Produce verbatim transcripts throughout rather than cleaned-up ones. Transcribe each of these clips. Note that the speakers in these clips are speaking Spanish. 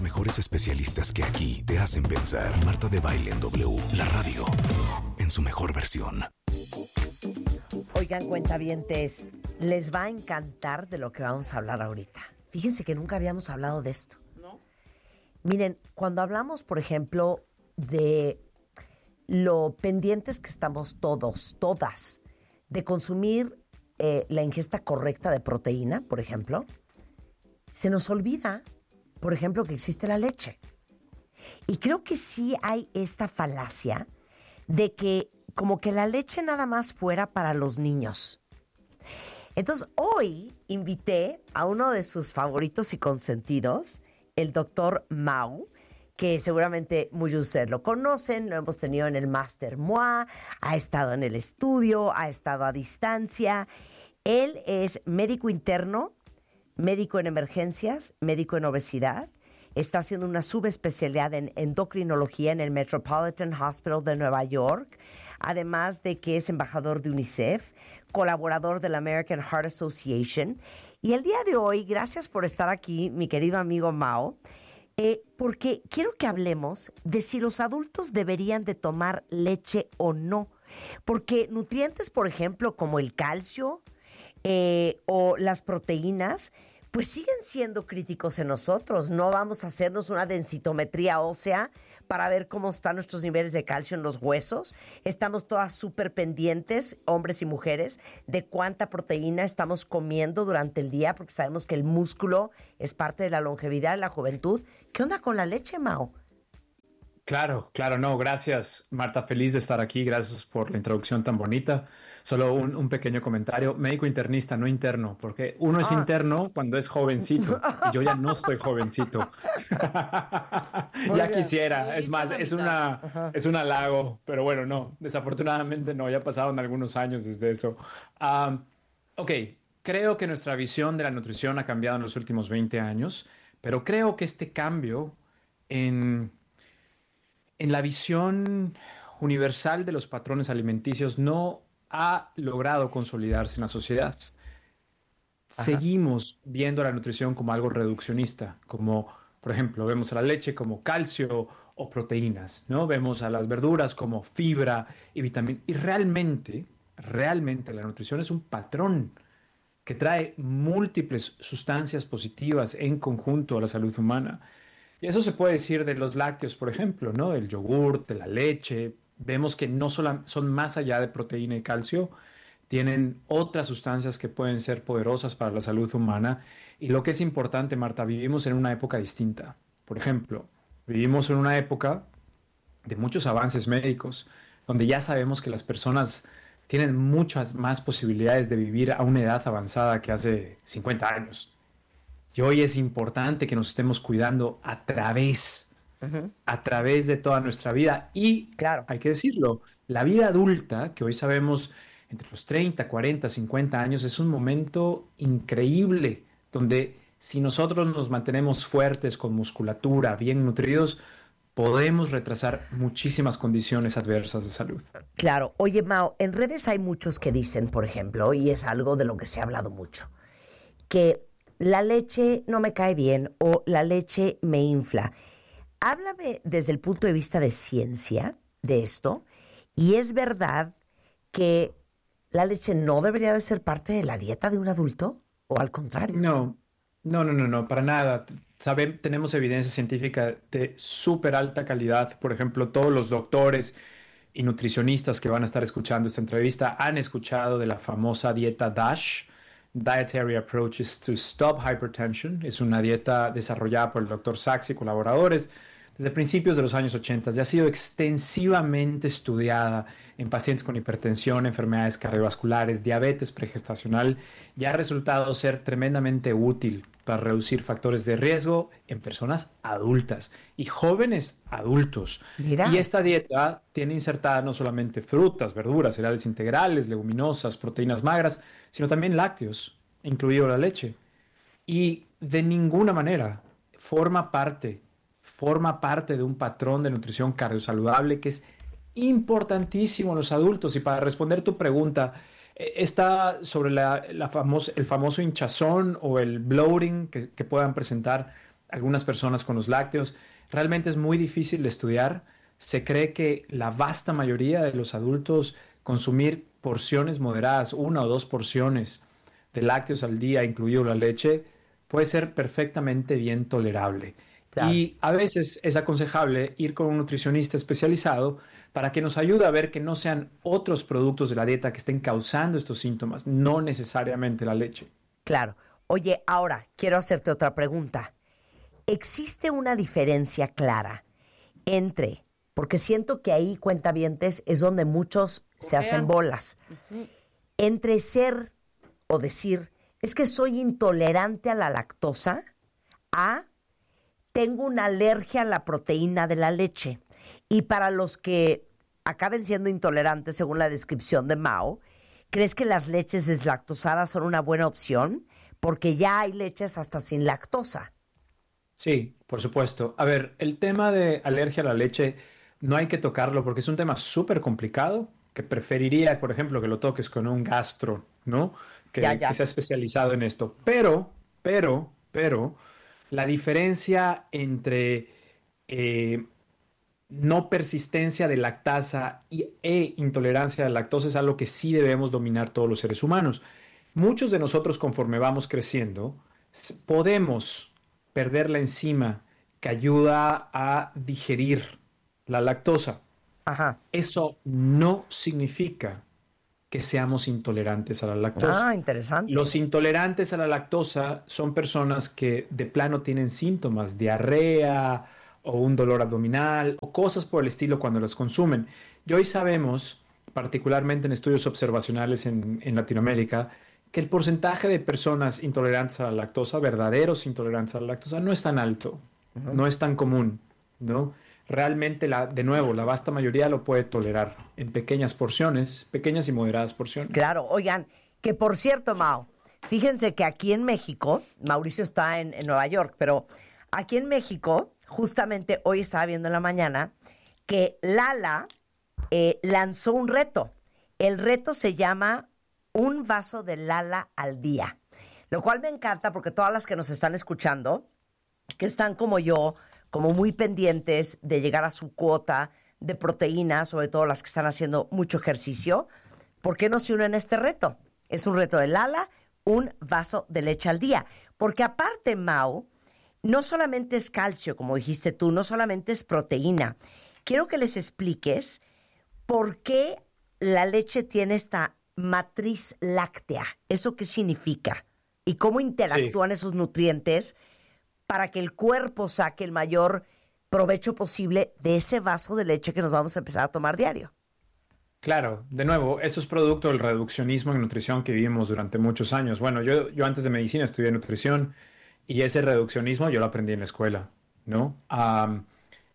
mejores especialistas que aquí te hacen pensar. Marta de Baile en W, la radio, en su mejor versión. Oigan, cuentavientes, les va a encantar de lo que vamos a hablar ahorita. Fíjense que nunca habíamos hablado de esto. ¿No? Miren, cuando hablamos, por ejemplo, de lo pendientes que estamos todos, todas, de consumir eh, la ingesta correcta de proteína, por ejemplo, se nos olvida, por ejemplo, que existe la leche. Y creo que sí hay esta falacia de que como que la leche nada más fuera para los niños. Entonces, hoy invité a uno de sus favoritos y consentidos, el doctor Mau, que seguramente muchos de ustedes lo conocen, lo hemos tenido en el Máster M O A, ha estado en el estudio, ha estado a distancia. Él es médico interno, médico en emergencias, médico en obesidad. Está haciendo una subespecialidad en endocrinología en el Metropolitan Hospital de Nueva York, además de que es embajador de UNICEF, colaborador de la American Heart Association. Y el día de hoy, gracias por estar aquí, mi querido amigo Mao, eh, porque quiero que hablemos de si los adultos deberían de tomar leche o no. Porque nutrientes, por ejemplo, como el calcio, Eh, o las proteínas, pues siguen siendo críticos en nosotros. No vamos a hacernos una densitometría ósea para ver cómo están nuestros niveles de calcio en los huesos. Estamos todas súper pendientes, hombres y mujeres, de cuánta proteína estamos comiendo durante el día, porque sabemos que el músculo es parte de la longevidad, de la juventud. ¿Qué onda con la leche, Mao? Claro, claro, no, gracias, Marta, feliz de estar aquí, gracias por la introducción tan bonita. Solo un, un pequeño comentario, médico internista, no interno, porque uno es ah. interno cuando es jovencito, y yo ya no estoy jovencito. Ya quisiera, es más, es, una, es un halago, pero bueno, no, desafortunadamente no, ya pasaron algunos años desde eso. Um, ok, creo que nuestra visión de la nutrición ha cambiado en los últimos veinte años, pero creo que este cambio en... en la visión universal de los patrones alimenticios no ha logrado consolidarse en la sociedad. Ajá. Seguimos viendo la nutrición como algo reduccionista, como, por ejemplo, vemos a la leche como calcio o proteínas, ¿no? Vemos a las verduras como fibra y vitamina. Y realmente, realmente la nutrición es un patrón que trae múltiples sustancias positivas en conjunto a la salud humana. Y eso se puede decir de los lácteos, por ejemplo, ¿no? El yogur, de la leche. Vemos que no solo son más allá de proteína y calcio, tienen otras sustancias que pueden ser poderosas para la salud humana. Y lo que es importante, Marta, vivimos en una época distinta. Por ejemplo, vivimos en una época de muchos avances médicos, donde ya sabemos que las personas tienen muchas más posibilidades de vivir a una edad avanzada que hace cincuenta años. Y hoy es importante que nos estemos cuidando a través, uh-huh. a través de toda nuestra vida. Y, claro, hay que decirlo, la vida adulta, que hoy sabemos entre los treinta, cuarenta, cincuenta años, es un momento increíble, donde si nosotros nos mantenemos fuertes, con musculatura, bien nutridos, podemos retrasar muchísimas condiciones adversas de salud. Claro. Oye, Mao, en redes hay muchos que dicen, por ejemplo, y es algo de lo que se ha hablado mucho, que la leche no me cae bien o la leche me infla. Háblame desde el punto de vista de ciencia de esto. ¿Y es verdad que la leche no debería de ser parte de la dieta de un adulto? ¿O al contrario? No, no, no, no, no, para nada. Sabe, tenemos evidencia científica de súper alta calidad. Por ejemplo, todos los doctores y nutricionistas que van a estar escuchando esta entrevista han escuchado de la famosa dieta DASH, Dietary Approaches to Stop Hypertension. Es una dieta desarrollada por el doctor Sachs y colaboradores desde principios de los años ochenta. Ya ha sido extensivamente estudiada en pacientes con hipertensión, enfermedades cardiovasculares, diabetes pregestacional, y ha resultado ser tremendamente útil para reducir factores de riesgo en personas adultas y jóvenes adultos. Mira. Y esta dieta tiene insertada no solamente frutas, verduras, cereales integrales, leguminosas, proteínas magras, sino también lácteos, incluido la leche. Y de ninguna manera forma parte, forma parte de un patrón de nutrición cardiosaludable que es importantísimo en los adultos. Y para responder tu pregunta, está sobre la, la famosa, el famoso hinchazón o el bloating que, que puedan presentar algunas personas con los lácteos. Realmente es muy difícil de estudiar. Se cree que la vasta mayoría de los adultos consumir porciones moderadas, una o dos porciones de lácteos al día, incluido la leche, puede ser perfectamente bien tolerable. Claro. Y a veces es aconsejable ir con un nutricionista especializado para que nos ayude a ver que no sean otros productos de la dieta que estén causando estos síntomas, no necesariamente la leche. Claro. Oye, ahora quiero hacerte otra pregunta. ¿Existe una diferencia clara entre, porque siento que ahí, cuentavientes, es donde muchos se hacen bolas, uh-huh. entre ser o decir, es que soy intolerante a la lactosa, a tengo una alergia a la proteína de la leche? Y para los que acaben siendo intolerantes, según la descripción de Mao, ¿crees que las leches deslactosadas son una buena opción? Porque ya hay leches hasta sin lactosa. Sí, por supuesto. A ver, el tema de alergia a la leche no hay que tocarlo porque es un tema súper complicado, que preferiría, por ejemplo, que lo toques con un gastro, ¿no? Que, ya, ya. que sea especializado en esto. Pero, pero, pero, la diferencia entre eh, no persistencia de lactasa y, e intolerancia a la lactosa es algo que sí debemos dominar todos los seres humanos. Muchos de nosotros, conforme vamos creciendo, podemos perder la enzima que ayuda a digerir la lactosa. Ajá. Eso no significa que seamos intolerantes a la lactosa. Ah, interesante. Los intolerantes a la lactosa son personas que de plano tienen síntomas, diarrea o un dolor abdominal o cosas por el estilo cuando los consumen. Y hoy sabemos, particularmente en estudios observacionales en, en Latinoamérica, que el porcentaje de personas intolerantes a la lactosa, verdaderos intolerantes a la lactosa, no es tan alto, uh-huh. no es tan común, ¿no? Realmente, la, de nuevo, la vasta mayoría lo puede tolerar en pequeñas porciones, pequeñas y moderadas porciones. Claro, oigan, que por cierto, Mao, fíjense que aquí en México, Mauricio está en, en Nueva York, pero aquí en México, justamente hoy estaba viendo en la mañana que Lala eh, lanzó un reto. El reto se llama un vaso de Lala al día, lo cual me encanta porque todas las que nos están escuchando, que están como yo, como muy pendientes de llegar a su cuota de proteína, sobre todo las que están haciendo mucho ejercicio, ¿por qué no se unen a este reto? Es un reto de Lala, un vaso de leche al día. Porque aparte, Mau, no solamente es calcio, como dijiste tú, no solamente es proteína. Quiero que les expliques por qué la leche tiene esta matriz láctea. ¿Eso qué significa? Y cómo interactúan sí. esos nutrientes para que el cuerpo saque el mayor provecho posible de ese vaso de leche que nos vamos a empezar a tomar diario. Claro, de nuevo, esto es producto del reduccionismo en nutrición que vivimos durante muchos años. Bueno, yo, yo antes de medicina estudié nutrición y ese reduccionismo yo lo aprendí en la escuela, ¿no? Um,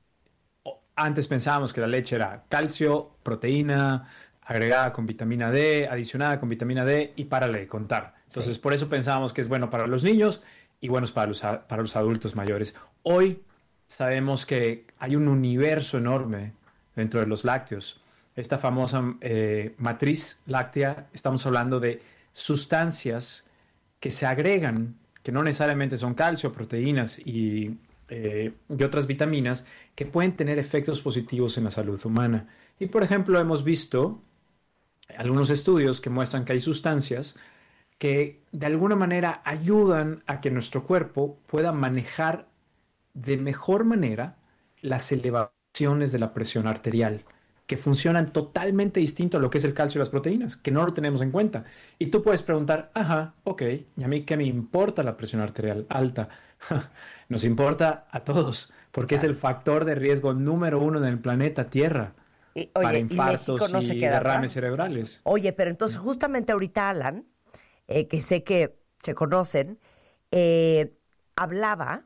antes pensábamos que la leche era calcio, proteína, agregada con vitamina D, adicionada con vitamina D y párale de contar. Entonces, sí. por eso pensábamos que es bueno para los niños y buenos para los, para los adultos mayores. Hoy sabemos que hay un universo enorme dentro de los lácteos. Esta famosa eh, matriz láctea, estamos hablando de sustancias que se agregan, que no necesariamente son calcio, proteínas y, eh, y otras vitaminas, que pueden tener efectos positivos en la salud humana. Y, por ejemplo, hemos visto algunos estudios que muestran que hay sustancias que de alguna manera ayudan a que nuestro cuerpo pueda manejar de mejor manera las elevaciones de la presión arterial, que funcionan totalmente distinto a lo que es el calcio y las proteínas, que no lo tenemos en cuenta. Y tú puedes preguntar, ajá, ok, ¿y a mí qué me importa la presión arterial alta? Nos importa a todos, porque claro. es el factor de riesgo número uno en el planeta Tierra. Y, oye, para infartos y, no y derrames cerebrales. Oye, pero entonces justamente ahorita Alan, eh, que sé que se conocen, eh, hablaba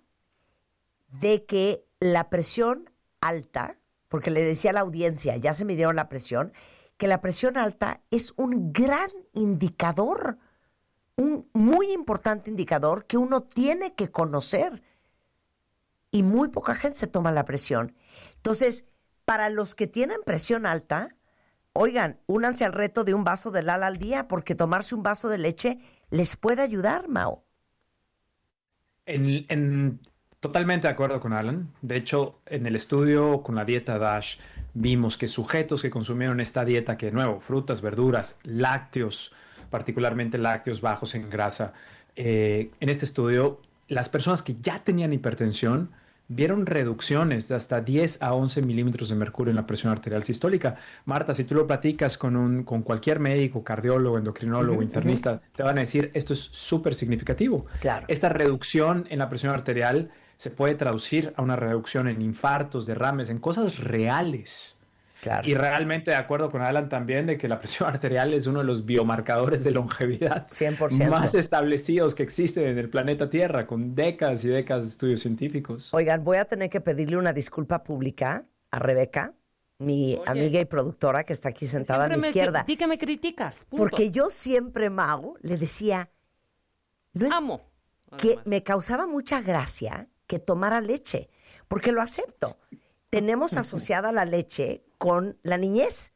de que la presión alta, porque le decía a la audiencia, ya se midieron la presión, que la presión alta es un gran indicador, un muy importante indicador que uno tiene que conocer. Y muy poca gente se toma la presión. Entonces, para los que tienen presión alta, oigan, únanse al reto de un vaso de Lala al día, porque tomarse un vaso de leche les puede ayudar, Mao. En, en Totalmente de acuerdo con Alan. De hecho, en el estudio con la dieta DASH vimos que sujetos que consumieron esta dieta, que de nuevo, frutas, verduras, lácteos, particularmente lácteos bajos en grasa, eh, en este estudio, las personas que ya tenían hipertensión vieron reducciones de hasta diez a once milímetros de mercurio en la presión arterial sistólica. Marta, si tú lo platicas con, un, con cualquier médico, cardiólogo, endocrinólogo, uh-huh, internista, uh-huh. te van a decir, esto es súper significativo. Claro. Esta reducción en la presión arterial se puede traducir a una reducción en infartos, derrames, en cosas reales. Claro. Y realmente de acuerdo con Alan también de que la presión arterial es uno de los biomarcadores de longevidad cien por ciento más establecidos que existen en el planeta Tierra, con décadas y décadas de estudios científicos. Oigan, voy a tener que pedirle una disculpa pública a Rebeca, mi Oye. amiga y productora que está aquí sentada siempre a mi izquierda. Di que me criticas. Punto. Porque yo siempre, Mau, le decía... No, Amo. Que Además. me causaba mucha gracia que tomara leche, porque lo acepto. Tenemos asociada la leche con la niñez.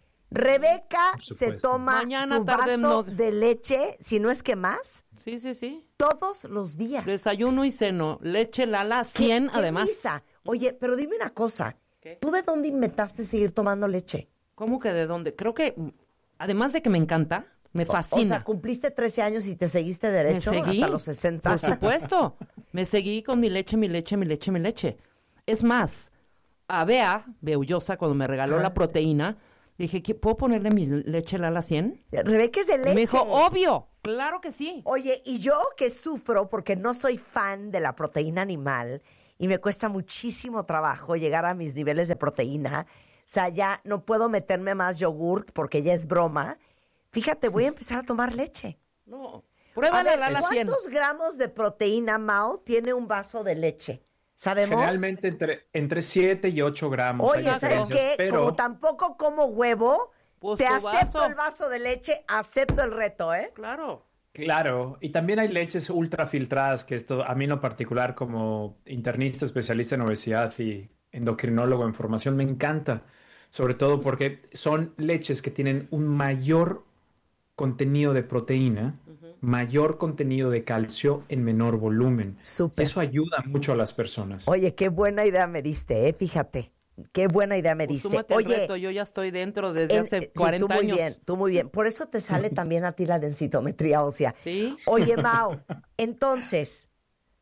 Rebeca se toma Mañana, su tarde, vaso no. de leche, si no es que más, Sí, sí, sí. todos los días. Desayuno y ceno. Leche Lala cien, ¿Qué, qué además. risa? Oye, pero dime una cosa. ¿Qué? ¿Tú de dónde inventaste seguir tomando leche? ¿Cómo que de dónde? Creo que, además de que me encanta, me fascina. O sea, cumpliste trece años y te seguiste derecho Me seguí, hasta los sesenta. Por supuesto. Me seguí con mi leche, mi leche, mi leche, mi leche. Es más, a Bea, Beullosa, cuando me regaló Ajá. la proteína, le dije, ¿qué, ¿puedo ponerle mi leche Lala cien? Rebeca es de leche. Me dijo, obvio, claro que sí. Oye, y yo que sufro porque no soy fan de la proteína animal y me cuesta muchísimo trabajo llegar a mis niveles de proteína, o sea, ya no puedo meterme más yogurt porque ya es broma. Fíjate, voy a empezar a tomar leche. No, prueba A la ver, Lala cien. ¿cuántos gramos de proteína, Mao, tiene un vaso de leche? ¿Sabemos? Generalmente entre, entre siete y ocho gramos. Oye, hay ¿sabes diferencias, qué? pero... Como tampoco como huevo, Pues te tu acepto vaso. el vaso de leche, acepto el reto, ¿eh? Claro. Claro, y también hay leches ultrafiltradas, que esto a mí en lo particular como internista especialista en obesidad y endocrinólogo en formación me encanta, sobre todo porque son leches que tienen un mayor contenido de proteína, uh-huh. mayor contenido de calcio en menor volumen. Súper. Eso ayuda mucho a las personas. Oye, qué buena idea me diste, ¿eh? Fíjate. Qué buena idea me Pues diste. súmate al Oye, reto, yo ya estoy dentro desde en- hace sí, cuarenta tú muy años. bien, tú muy bien. Por eso te sale también a ti la densitometría ósea. Sí. Oye, Mao, entonces,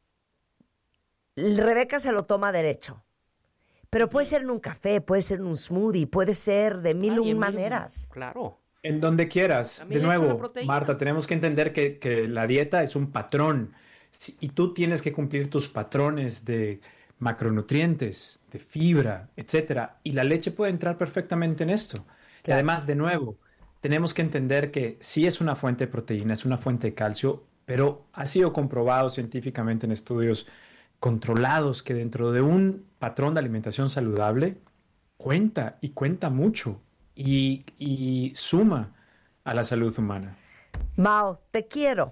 Rebeca se lo toma derecho. Pero puede ser en un café, puede ser en un smoothie, puede ser de mil y Ay, un en mil- maneras. Claro. En donde quieras. También De le echo la nuevo, proteína. Marta, tenemos que entender que, que la dieta es un patrón si- y tú tienes que cumplir tus patrones de macronutrientes, de fibra, etcétera. Y la leche puede entrar perfectamente en esto. Y Claro. además, de nuevo, tenemos que entender que sí es una fuente de proteína, es una fuente de calcio, pero ha sido comprobado científicamente en estudios controlados que dentro de un patrón de alimentación saludable cuenta y cuenta mucho y, y suma a la salud humana. Mao, te quiero.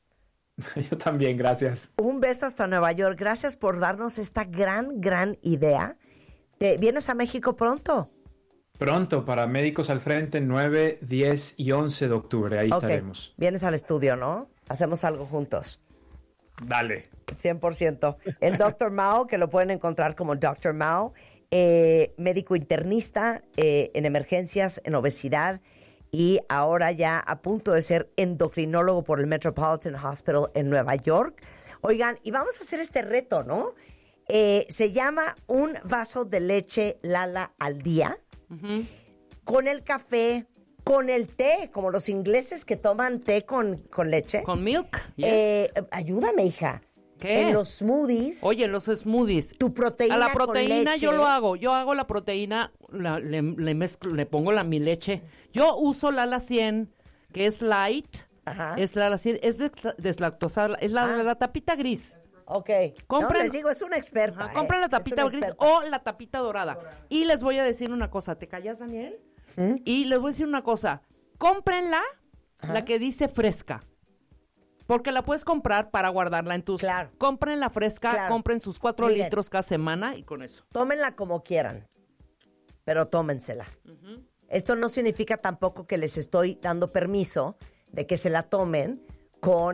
Yo también, gracias. Un beso hasta Nueva York. Gracias por darnos esta gran, gran idea. ¿Te vienes a México pronto? Pronto, para Médicos al Frente, nueve, diez y once de octubre. Ahí Ok. estaremos. Vienes al estudio, ¿no? Hacemos algo juntos. Dale. cien por ciento. El doctor Mao, que lo pueden encontrar como doctor Mao, eh, médico internista eh, en emergencias, en obesidad, y ahora ya a punto de ser endocrinólogo por el Metropolitan Hospital en Nueva York. Oigan, y vamos a hacer este reto, ¿no? Eh, se llama un vaso de leche Lala al día, Ujú. con el café, con el té, como los ingleses que toman té con, con leche. Con milk. Yes. Eh, ayúdame, hija. ¿Qué? En los smoothies. Oye, los smoothies. Tu proteína A la con proteína leche. yo lo hago. Yo hago la proteína, la- le, le mezclo, le pongo la mi leche. Yo uso Lala cien, que es light. Ajá. Es Lala cien, es des- deslactosada, es la de Ah. la tapita gris. Ok. Compren- No, les digo, es una experta. Ajá, ¿eh? compren la Es tapita una gris experta. o la tapita dorada. Y les voy a decir una cosa. ¿Te callas, Daniel? ¿Mm? Y les voy a decir una cosa. Cómprenla, Ajá. la que dice fresca. Porque la puedes comprar para guardarla en tus... Claro. Compren la fresca, Claro. compren sus cuatro Miren. litros cada semana y con eso. Tómenla como quieran, pero tómensela. Esto no significa tampoco que les estoy dando permiso de que se la tomen con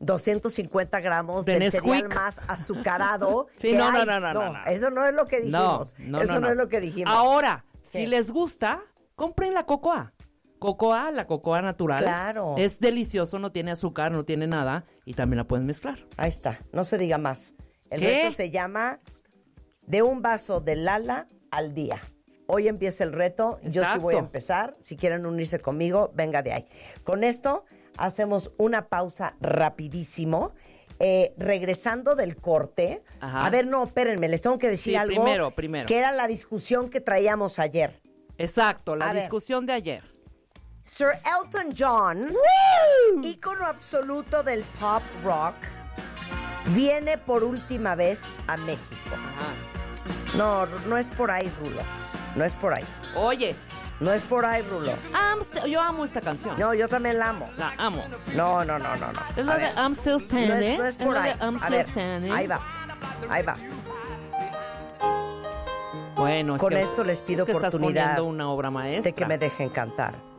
doscientos cincuenta gramos De del Nesquik. cereal más azucarado. Sí, que no, no, hay. no, no, no, no. Eso no es lo que dijimos. No, no, eso no, no, no. es lo que dijimos. Ahora, ¿Qué? si les gusta, compren la cocoa. Cocoa, la cocoa natural. Claro. Es delicioso, no tiene azúcar, no tiene nada y también la pueden mezclar. Ahí está, no se diga más. El ¿Qué? reto se llama de un vaso de Lala al día. Hoy empieza el reto, yo sí Exacto. voy a empezar. Si quieren unirse conmigo, venga de ahí. Con esto hacemos una pausa rapidísimo. Eh, regresando del corte. Ajá. A ver, no, espérenme, les tengo que decir Sí, algo. primero, primero. Que era la discusión que traíamos ayer. Exacto, la A ver. discusión de ayer. Sir Elton John, ícono absoluto del pop rock, viene por última vez a México. Ajá. No, no es por ahí, Rulo. No es por ahí. Oye, No es por ahí, Rulo. I'm st- yo amo esta canción. No, yo también la amo. La amo. No, no, no, no, no. Es A la de ver, I'm Still no Standing. es, no es por la de ahí. I'm A Still ver, Standing. ahí va. Ahí va. Bueno, es Con que- esto les pido es que estás oportunidad poniendo una obra maestra. de que me dejen cantar.